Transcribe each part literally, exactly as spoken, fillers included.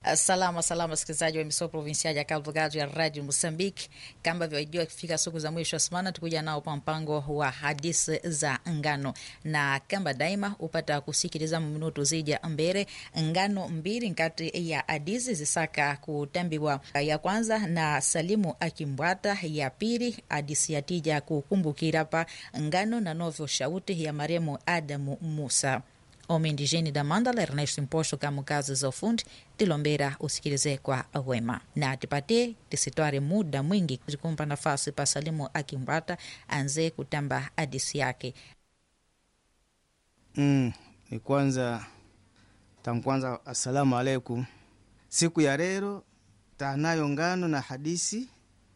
Salama salama, wasikilizaji wa emissão provincial ya Cabo Delgado ya Radio Moçambique. Kama vyaijua, kifika siku za mwisho wa semana tukuja nao pa mpango wa hadithi za ngano, na kamba daima upata kusikiliza minuto zija mbere ngano mbili nkati ya hadithi zisaka kutambiwa. Ya kwanza na Salimu Akimbwata, ya pili hadithi ya tija kukumbukira pa ngano na novyo shauti ya maremo Adamu Musa. Homem indigene da Mandala, Ernesto Imposto, kama kazi za ufundi tilombera usikilize kwa wema na tipate tisitware muda mwingi kuzikumpa nafasi pa Salimu Akimbwata anze kutamba hadisi yake. Mm, ni kwanza tankwanza assalamu alaikum. Siku ya leo tanayo ngano na hadisi.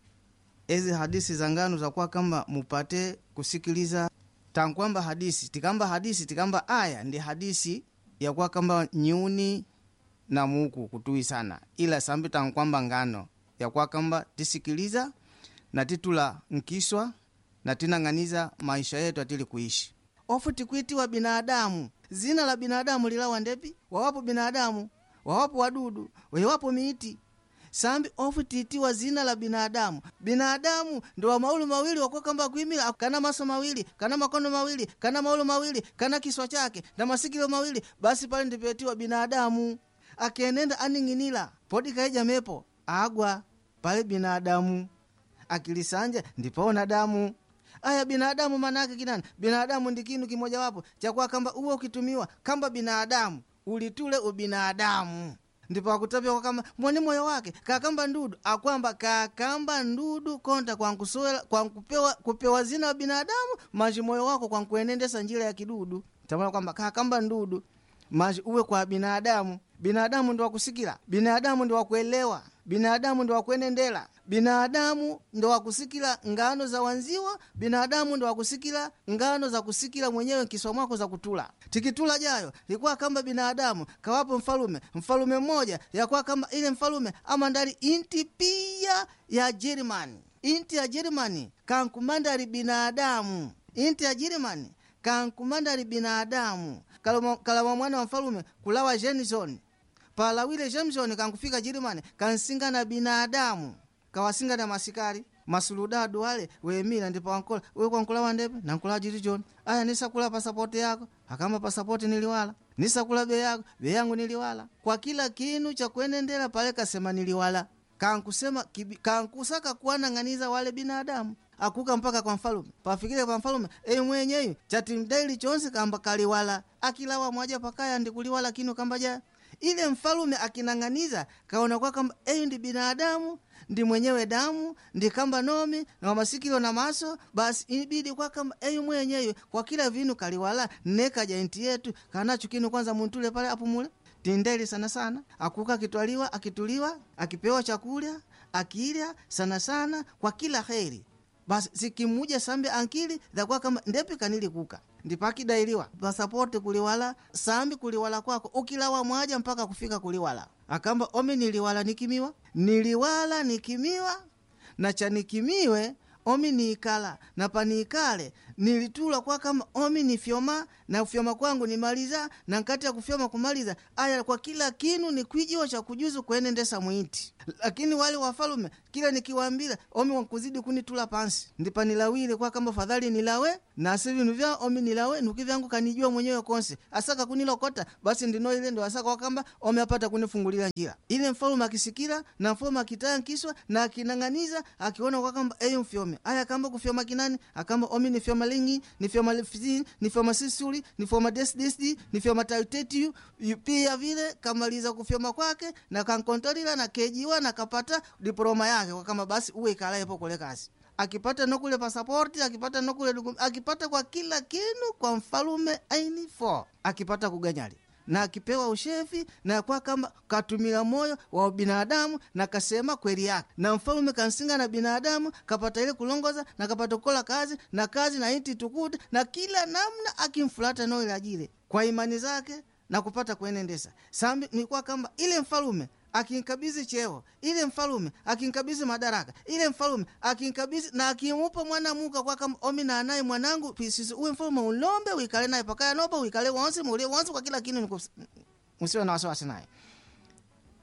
Ezi hadisi za ngano za kwa kamba mupate kusikiliza tankwamba hadisi tikamba hadisi tikamba aya ndi hadisi ya kwa kamba nyuni na muku kutui sana, ila sambi tankwamba ngano ya kwa kamba tisikiliza na titula nkiswa na tinanganiza maisha yetu atili kuishi. Ofu tikuitiwa binadamu, zina la binadamu lilawa ndepi, wawapo binadamu, wawapo wadudu, wawapo miiti. Sambi ofu titiwa zina la binadamu. Binadamu ndo wa maulu mawili wakwa kamba kuimila, kana maso mawili, kana makono mawili, kana maulu mawili, kana kiswa chake na masikilo mawili, basi pale ndipetiwa binadamu. Akienenda aninginila podi kaeja mepo agwa pale binadamu. Akilisanja ndipona damu. Aya, binadamu manake kinani? Binadamu ndikinu kimoja wapo chakwa kamba uwe ukitumiwa kamba binadamu ulitule ubinadamu. Ndipo akutapia kwa kama mwani moyo wake kakamba ndudu akwamba kakamba ndudu konta kwa nkusoela kwa kupewa kupewa zina wa binadamu maji moyo wako kwa kuenendesa njira ya kidudu. Tamana kwamba kakamba ndudu maji uwe kwa binadamu. Binadamu ndo wakusikila, binadamu ndo wakuelewa, binadamu ndo wakuenendela, binadamu ndo wakusikila ngano za wanziwa, binadamu ndo wakusikila ngano za kusikila mwenyewe kiswa mwako za kutula. Tikitula jayo likuwa kamba binadamu kawapo mfalume, mfalume mmoja yakuwa kamba ile mfalume ama ndari inti pia ya Jerumani. Inti ya Jerumani kankumandari binadamu, inti ya Jerumani kankumandari binadamu. Kalama, kalama mwana wa mfalume kulawa Jenison palawile Jameson kankufika Jerumani kansinga na binadamu kawasinga na masikari masuludadu wale wemila ndipo wankola wewe kwa nkula ndepe na nkula John. Aya, nisa kula pasapoti yako akama pasapoti niliwala, nisa kula be yako be yangu niliwala. Kwa kila kinu cha kuenendela pale kasema niliwala. Kankusema kankusaka kuana nganiza wale binadamu akuka mpaka kwa mfalume pafikile kwa mfalume e mwenyewe chati mdaili chonse kamba kaliwala akilawa mwaja pakaya ndikuliwala kinu kamba ja ile mfalume akinanganiza kaona kwa kamba eyo ndi binadamu ndi mwenyewe damu ndi kamba nomi na masikilo na maso, basi inibidi kwa kamba eyo mwenyewe kwa kila vinu kaliwala neka jainti yetu kanacho kinu kwanza muntule pale apumule tindeli sana sana akuka kitwaliwa akituliwa akipewa chakula akilya sana sana kwa kila kheri. Basi sikimuja sambi ankili za kwa kama ndepi kanili kuka ndipaki dailiwa pasapoti kuliwala sambi kuliwala kwako ukilawa mwaja mpaka kufika kuliwala akamba omi niliwala nikimiwa niliwala nikimiwa na cha nikimiwe omi niikala na panikale nilitula kwa kama omi nifyoma na ufyoma kwangu nimaliza na nkati ya kufyoma kumaliza. Aya, kwa kila kinu ni kwijio cha kujuzu kuenendesa mwiti. Lakini wale wafalume kila nikiwaambila omi wankuzidi kunitula pansi ndipa nilawile kwa kama fadhali nilawe na asivi nuvya omi nilawe nukivyangu kanijua mwenyewe konse asaka kunilokota basi ndino ile ndo asaka kwa kamba omi apata kunifungulila njira. Ile mfalume akisikira na mfalume akitaya nkiswa na akinanganiza akiona kwa kamba eyo mfyome. Aya, kamba kufyoma kinani akamba omi ni fyoma lingi ni fyoma lefizini ni fyoma sisuli ni fyoma desdesdi ni fyoma tauteti pia vile kamaliza kufyoma kwake na kankontolila na kejiwa na kapata diploma yake kwa kama basi uwe ikalaye po kule kazi. Akipata nokule pasapoti, akipata nokule dukum, akipata kwa kila kinu kwa mfalume aini fo. Akipata kuganyali na akipewa ushefi na kwa kama katumila moyo wa binadamu na kasema kweli yake. Na mfalume kansinga na binadamu kapata ile kulongoza na kapata kola kazi na kazi na inti tukuta na kila namna akimfulata no ile ajile kwa imani zake na kupata kuenendesa. Sambi ni kwa kama ile mfalume akinkabizi cheo, ile mfalume akinkabizi madaraka, ile mfalume akinkabizi na akimupa mwana muka kwa kama omi na anaye mwanangu pisisi uwe mfalume ulombe uikale naye pakaya noba uikale wansi mulie wansi kwa kila kinu. Musiwe na wasiwasi naye.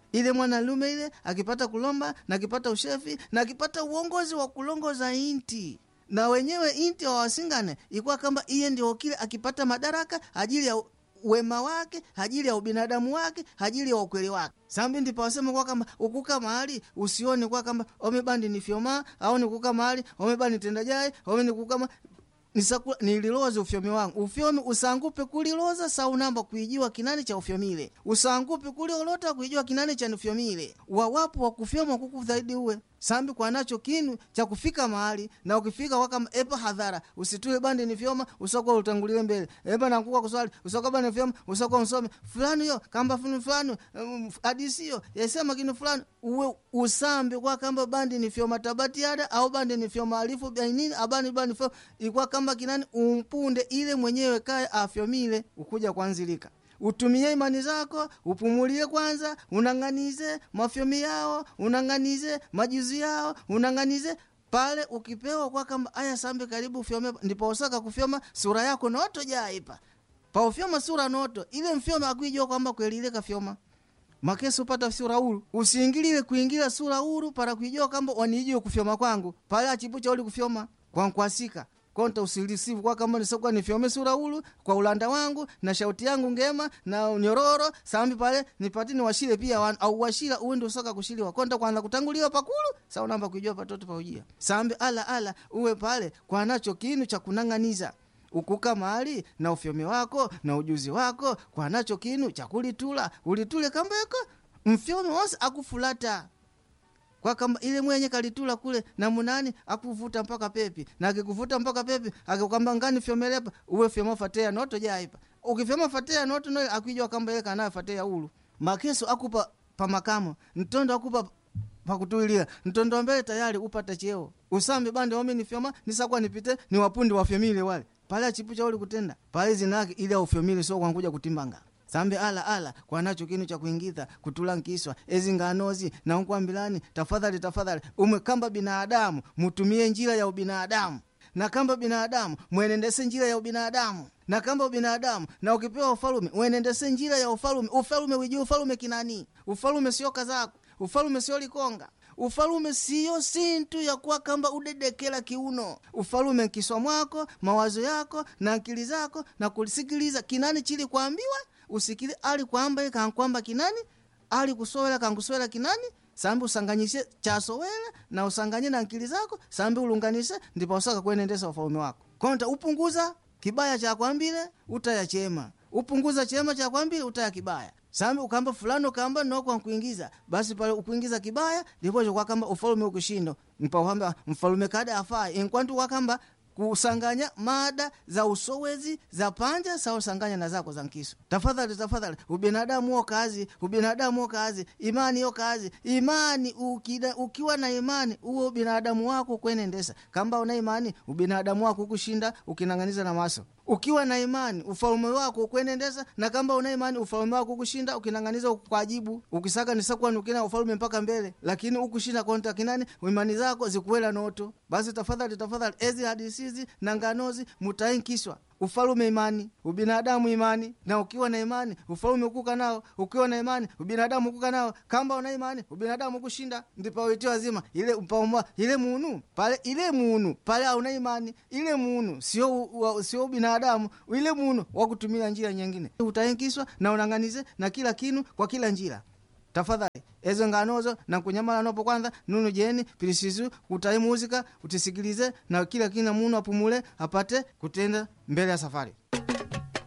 ile mwanalume ile akipata kulomba na akipata ushefi na akipata uongozi wa kulongoza inti, na wenyewe inti wa wasingane ikuwa kamba iye ndio kile akipata madaraka ajili ya wema wake, ajili ya ubinadamu wake, ajili ya ukweli wake. Sambi ndipo wasema kwa kamba ukuka mahali usione kwa kamba omebandi ni fioma au ni kuka mahali omebandi tenda jai au ni kuka Nisakula, nililoza ufyomi wangu. Ufyomi usangupe kuliloza saunamba kuijua kinani cha ufyomile. Usangupe kuliolota kuijua kinani cha ufyomile. Wawapo wa kufyoma kukudhaidi uwe. Sambi kwa nacho kinu cha kufika mahali, na ukifika waka epa hadhara. Usitule bandi ni fyoma, usakwa utangulile mbele. Epa na kuka kuswali, usakwa bandi ni fyoma, usakwa msome. Fulani yo, kamba fulani fulani, um, adisi yo, yasema kinu fulani. Uwe usambi kwa kamba bandi ni fyoma tabati yada, au bandi ni fyoma alifu bianini, abani bandi fyoma. Ikuwa kamba kinani umpunde ile mwenyewe kaya afyomile, ukuja kwanzilika. Utumie imani zako, upumulie kwanza, unanganize mafyomi yao, unanganize majuzi yao, unanganize pale ukipewa kwa kamba aya sambi karibu ufyome, ndipo usaka kufyoma sura yako noto jaipa. Pa ufyoma sura noto, ile mfyoma akuijua kwamba kweli ile kafyoma. Makesu upata sura uru, usiingiliwe kuingira sura uru para kuijua kwamba wanijue kufyoma kwangu, pale achipucha uli kufyoma kwa nkwasika. Konta usilisivu kwa kama nisokuwa nifyome sura ulu kwa ulanda wangu na shauti yangu ngema na nyororo sambi pale nipati ni washile pia wan, au washila uwe ndo soka kushiliwa. Konta kwanza kutanguliwa pakulu sawa namba kujua patoto pa ujia. Sambi ala ala uwe pale kwa nacho kinu cha kunanganiza. Ukuka mahali na ufyome wako na ujuzi wako kwa nacho kinu cha kulitula. Ulitule kambeko mfyome wose akufulata. Kwa kamba ile mwenye kalitula kule na munani akuvuta mpaka pepi, na akikuvuta mpaka pepi akikamba ngani fyomelepa uwe fyoma fatea noto jaipa. Ukifyoma fatea noto no akijua kamba yeka na fatea ulu. Makeso akupa pa makamo, ntondo akupa pa kutulia, ntondo mbele tayari upata cheo. Usambi bande ome ni fyoma nisakwa nipite ni wapundi wa fyomile wale. Pale achipucha uli kutenda. Pale zinaki ile ufyomile sio kwa kuja kutimbanga. Sambi ala ala kwa nacho kinu cha kuingiza kutula nkiswa ezi nganozi na unkwambilani tafadhali tafadhali umwe kamba binadamu mutumie njira ya ubinadamu, na kamba binadamu mwenendese njira ya ubinadamu, na kamba ubinadamu na ukipewa ufalume mwenendese njira ya ufalume. Ufalume wijue ufalume kinani. Ufalume sio kazako, ufalume sio likonga, ufalume siyo sintu ya kuwa kamba udedekela kiuno. Ufalume kiswa mwako, mawazo yako na akili zako na kulisikiliza kinani chili kuambiwa. Usikili ali kwamba ika kwamba kinani ali kusowela kankusowela kinani sambi usanganyishe chasowela na usanganye na akili zako sambi ulunganishe ndipo usaka kuenendesha ufalume wako. Konta upunguza kibaya cha kwambile utaya chema, upunguza chema cha kwambile utaya kibaya. Sambi ukamba fulano kamba no kwa kuingiza basi pale ukuingiza kibaya ndipo kwa kamba ufalume ukushindo mpa kwamba mfalume kada afai enkwantu wakamba kusanganya mada za usowezi za panja sawa sanganya na zako za nkiso. Tafadhali tafadhali ubinadamu wa kazi, ubinadamu wa kazi, imani yo kazi. Imani ukida, ukiwa na imani uwe ubinadamu wako kuenendesa. Kamba una imani ubinadamu wako kushinda ukinanganiza na maso. Ukiwa na imani ufalume wako kuenendesa, na kamba una imani ufalume wako kushinda ukinanganiza kwa ajibu. Ukisaka nisakwa nukina ufalume mpaka mbele, lakini ukushinda konta kinani imani zako zikuwela noto. Basi tafadhali tafadhali ezi hadisizi na nganozi mutainkiswa. Ufalume imani, ubinadamu imani, na ukiwa na imani ufalume ukuka nao. Ukiwa na imani ubinadamu ukuka nao. Kamba una imani ubinadamu kushinda ndipo wetio wazima ile upaomwa ile munu pale ile munu pale una imani ile munu sio sio binadamu ile munu wa kutumia njia nyingine utainkiswa na unanganize na kila kinu kwa kila njira. Tafadhali ezo nganozo na kunyamala nopo kwanza nunu jeni pilisizu utai muzika utisikilize na kila kina munu apumule apate kutenda mbele ya safari.